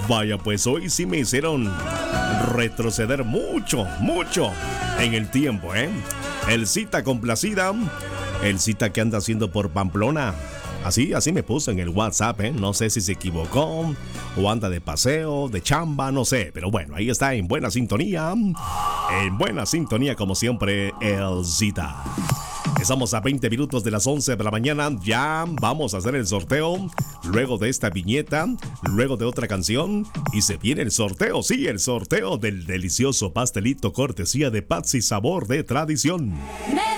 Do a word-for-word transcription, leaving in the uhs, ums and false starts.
Vaya, pues hoy sí me hicieron retroceder mucho, mucho en el tiempo, ¿eh? El cita complacida, el cita que anda haciendo por Pamplona. Así, así me puso en el WhatsApp, ¿eh? No sé si se equivocó o anda de paseo, de chamba, no sé. Pero bueno, ahí está en buena sintonía. En buena sintonía, como siempre, el cita. Estamos a veinte minutos de las once de la mañana. Ya vamos a hacer el sorteo. Luego de esta viñeta, luego de otra canción. Y se viene el sorteo, sí, el sorteo del delicioso pastelito cortesía de Patsy Sabor de Tradición.